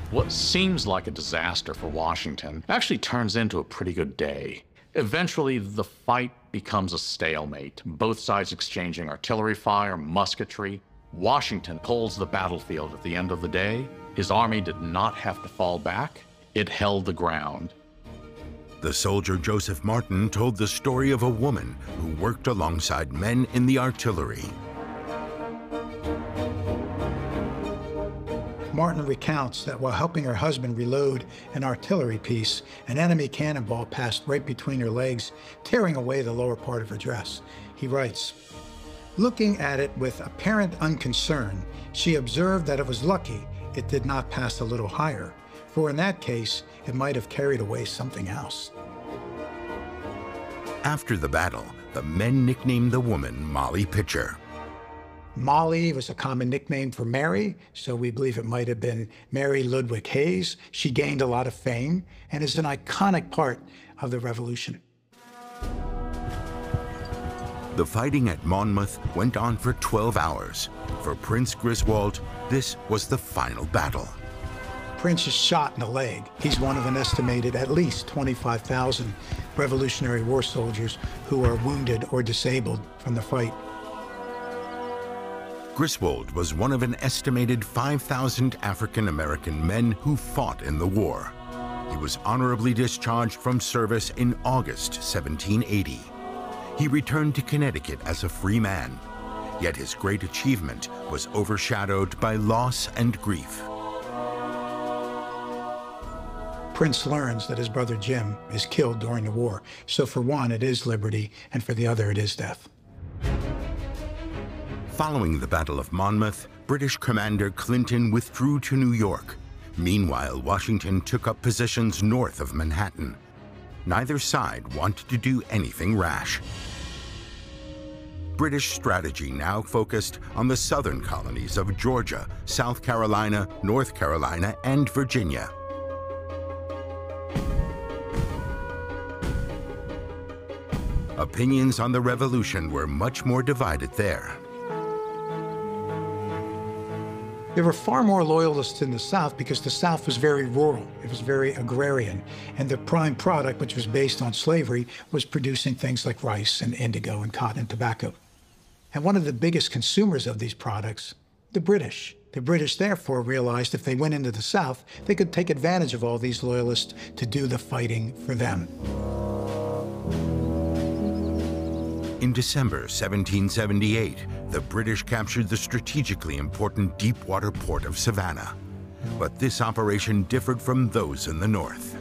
What seems like a disaster for Washington actually turns into a pretty good day. Eventually, the fight becomes a stalemate, both sides exchanging artillery fire, musketry. Washington pulls the battlefield at the end of the day. His army did not have to fall back. It held the ground. The soldier Joseph Martin told the story of a woman who worked alongside men in the artillery. Martin recounts that while helping her husband reload an artillery piece, an enemy cannonball passed right between her legs, tearing away the lower part of her dress. He writes, "Looking at it with apparent unconcern, she observed that it was lucky it did not pass a little higher, for in that case, it might have carried away something else." After the battle, the men nicknamed the woman Molly Pitcher. Molly was a common nickname for Mary, so we believe it might have been Mary Ludwig Hayes. She gained a lot of fame and is an iconic part of the Revolution. The fighting at Monmouth went on for 12 hours. For Prince Griswold, this was the final battle. Prince is shot in the leg. He's one of an estimated at least 25,000 Revolutionary War soldiers who are wounded or disabled from the fight. Griswold was one of an estimated 5,000 African-American men who fought in the war. He was honorably discharged from service in August 1780. He returned to Connecticut as a free man, yet his great achievement was overshadowed by loss and grief. Prince learns that his brother Jim is killed during the war, so for one it is liberty, and for the other it is death. Following the Battle of Monmouth, British Commander Clinton withdrew to New York. Meanwhile, Washington took up positions north of Manhattan. Neither side wanted to do anything rash. British strategy now focused on the southern colonies of Georgia, South Carolina, North Carolina, and Virginia. Opinions on the Revolution were much more divided there. There were far more loyalists in the South because the South was very rural. It was very agrarian. And the prime product, which was based on slavery, was producing things like rice and indigo and cotton and tobacco. And one of the biggest consumers of these products, the British. The British, therefore, realized if they went into the South, they could take advantage of all these loyalists to do the fighting for them. In December 1778, the British captured the strategically important deep-water port of Savannah. But this operation differed from those in the north.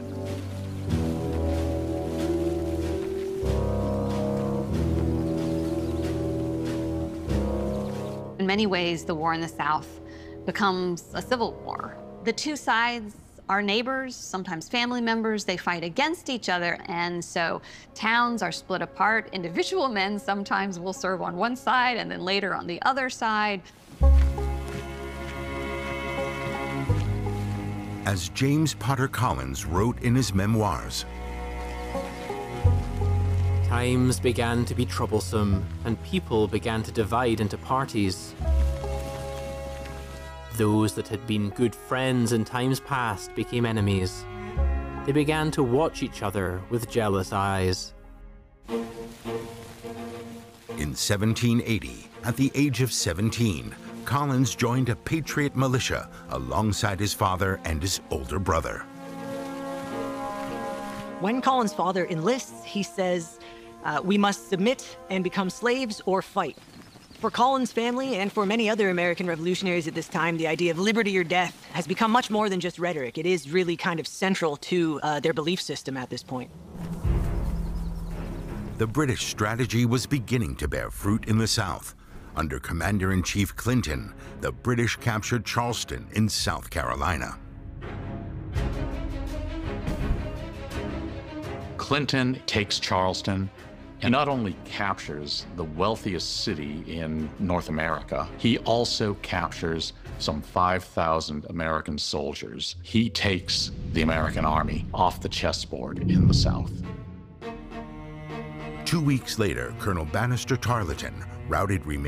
In many ways, the war in the South becomes a civil war. The two sides are neighbors, sometimes family members. They fight against each other, and so towns are split apart. Individual men sometimes will serve on one side and then later on the other side. As James Potter Collins wrote in his memoirs, times began to be troublesome, and people began to divide into parties. Those that had been good friends in times past became enemies. They began to watch each other with jealous eyes. In 1780, at the age of 17, Collins joined a patriot militia alongside his father and his older brother. When Collins' father enlists, he says, we must submit and become slaves or fight. For Collins' family and for many other American revolutionaries at this time, the idea of liberty or death has become much more than just rhetoric. It is really kind of central to their belief system at this point. The British strategy was beginning to bear fruit in the South. Under Commander-in-Chief Clinton, the British captured Charleston in South Carolina. Clinton takes Charleston and not only captures the wealthiest city in North America, he also captures some 5,000 American soldiers. He takes the American army off the chessboard in the South. 2 weeks later, Colonel Bannister Tarleton routed remaining